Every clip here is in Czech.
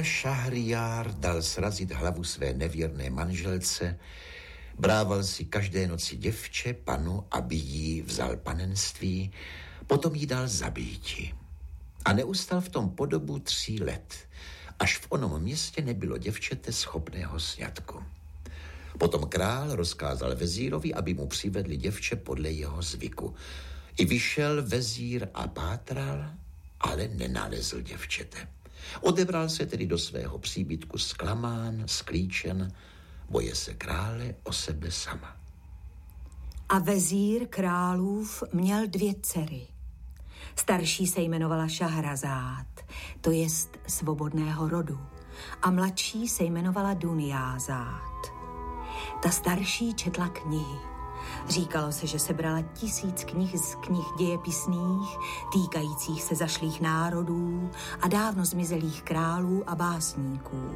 Král Šahriár dal srazit hlavu své nevěrné manželce, brával si každé noci děvče, panu, aby jí vzal panenství, potom jí dal zabíti. A neustal v tom po dobu 3 let, až v onom městě nebylo děvčete schopného sňatku. Potom král rozkázal vezírovi, aby mu přivedli děvče podle jeho zvyku. I vyšel vezír a pátral, ale nenalezl děvčete. Odebral se tedy do svého příbytku zklamán, sklíčen, boje se krále o sebe sama. A vezír králův měl 2 dcery. Starší se jmenovala Šahrazát, to jest svobodného rodu, a mladší se jmenovala Dunjázát. Ta starší četla knihy. Říkalo se, že sebrala 1000 knih z knih dějepisných, týkajících se zašlých národů a dávno zmizelých králů a básníků.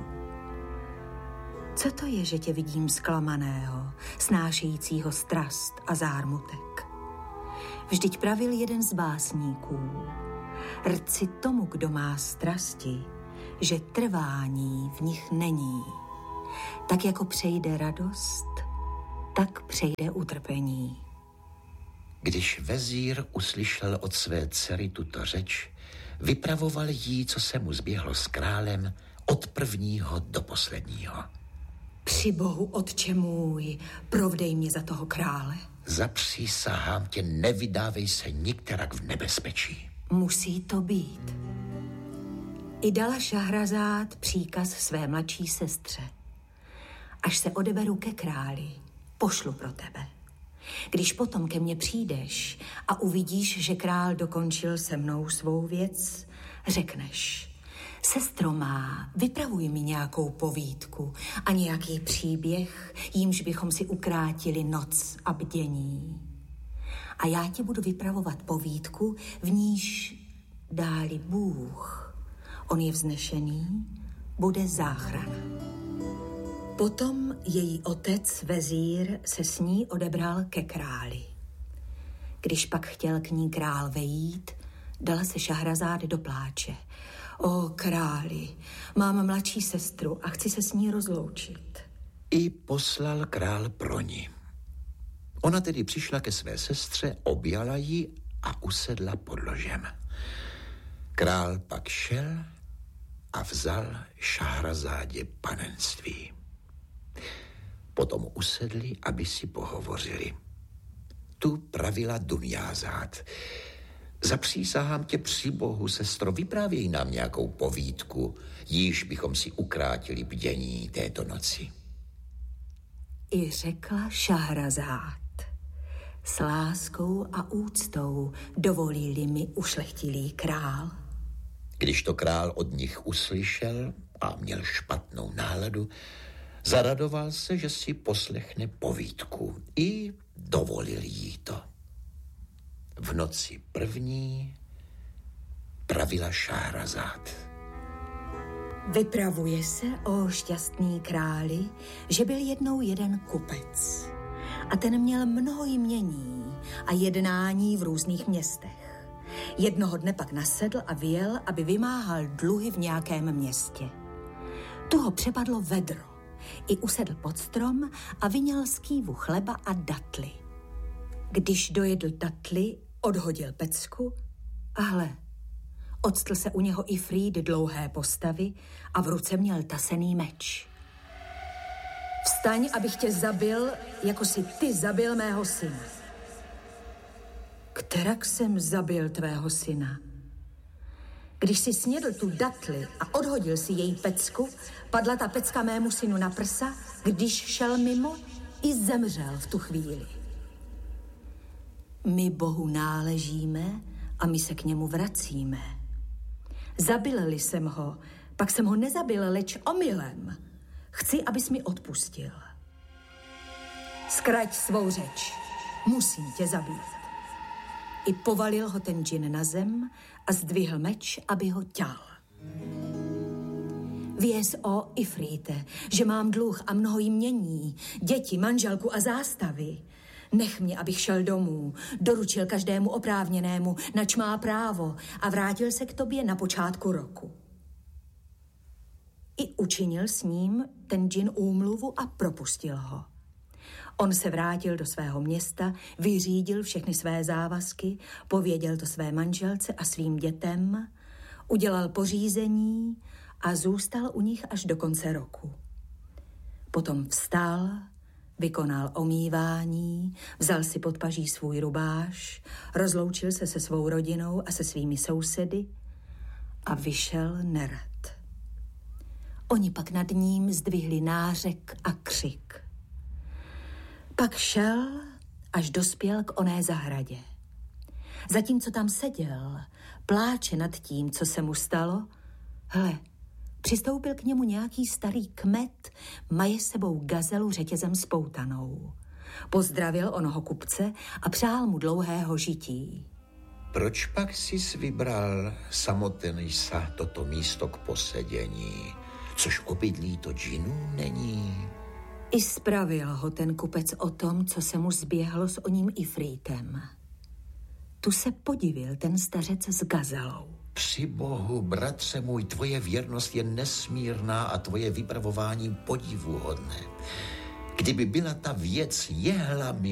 Co to je, že tě vidím zklamaného, snášejícího strast a zármutek? Vždyť pravil jeden z básníků: rci tomu, kdo má strasti, že trvání v nich není. Tak jako přejde radost, tak přejde utrpení. Když vezír uslyšel od své dcery tuto řeč, vypravoval jí, co se mu zběhlo s králem, od prvního do posledního. Při Bohu, otče můj, provdej mě za toho krále. Zapřísahám tě, nevydávej se nikterak v nebezpečí. Musí to být. I dala Šahrazát příkaz své mladší sestře: až se odeberu ke králi, pošlu pro tebe. Když potom ke mně přijdeš a uvidíš, že král dokončil se mnou svou věc, řekneš: sestro má, vypravuj mi nějakou povídku a nějaký příběh, jímž bychom si ukrátili noc a bdění. A já ti budu vypravovat povídku, v níž dá-li Bůh, on je vznešený, bude záchrana. Potom její otec, vezír, se s ní odebral ke králi. Když pak chtěl k ní král vejít, dala se Šahrazát do pláče. O králi, mám mladší sestru a chci se s ní rozloučit. I poslal král pro ní. Ona tedy přišla ke své sestře, objala ji a usedla pod ložem. Král pak šel a vzal Šahrazádě panenství. Potom usedli, aby si pohovořili. Tu pravila Dunjázát: zapřísahám tě při Bohu, sestro, vyprávěj nám nějakou povídku, jíž bychom si ukrátili bdění této noci. I řekla Šahrazát: s láskou a úctou dovolili mi ušlechtilý král. Když to král od nich uslyšel a měl špatnou náladu, zaradoval se, že si poslechne povídku, i dovolil jí to. V noci první pravila Šahrazát: vypravuje se, o šťastný králi, že byl jednou jeden kupec a ten měl mnoho jmění a jednání v různých městech. Jednoho dne pak nasedl a vyjel, aby vymáhal dluhy v nějakém městě. Tu ho přepadlo vedro. I usedl pod strom a vyněl z kývu chleba a datly. Když dojedl datly, odhodil pecku a hle, octl se u něho Ifrít dlouhé postavy a v ruce měl tasený meč. Vstaň, abych tě zabil, jako si ty zabil mého syna. Kterak jsem zabil tvého syna? Když si snědl tu datli a odhodil si její pecku, padla ta pecka mému synu na prsa, když šel mimo, i zemřel v tu chvíli. My Bohu náležíme a my se k němu vracíme. Zabil-li jsem ho, pak jsem ho nezabil, leč omylem. Chci, abys mi odpustil. Zkrať svou řeč, musím tě zabít. I povalil ho ten džin na zem a zdvihl meč, aby ho ťal. Věz, o Ifríte, že mám dluh a mnoho jmění, děti, manželku a zástavy. Nech mě, abych šel domů, doručil každému oprávněnému, nač má právo, a vrátil se k tobě na počátku roku. I učinil s ním ten džin úmluvu a propustil ho. On se vrátil do svého města, vyřídil všechny své závazky, pověděl to své manželce a svým dětem, udělal pořízení a zůstal u nich až do konce roku. Potom vstal, vykonal omývání, vzal si pod paží svůj rubáš, rozloučil se se svou rodinou a se svými sousedy a vyšel nerad. Oni pak nad ním zdvihli nářek a křik. Pak šel, až dospěl k oné zahradě. Zatímco tam seděl, pláče nad tím, co se mu stalo, přistoupil k němu nějaký starý kmet, maje sebou gazelu řetězem spoutanou. Pozdravil onoho kupce a přál mu dlouhého žití. Proč pak jsi vybral samotný sa toto místo k posedění, což obydlí to džinů není? I spravil ho ten kupec o tom, co se mu zběhlo s oním ifrítem. Tu se podivil ten stařec s gazelou. Při bohu, bratře můj, tvoje věrnost je nesmírná a tvoje vypravování podivuhodné. Kdyby byla ta věc jehlami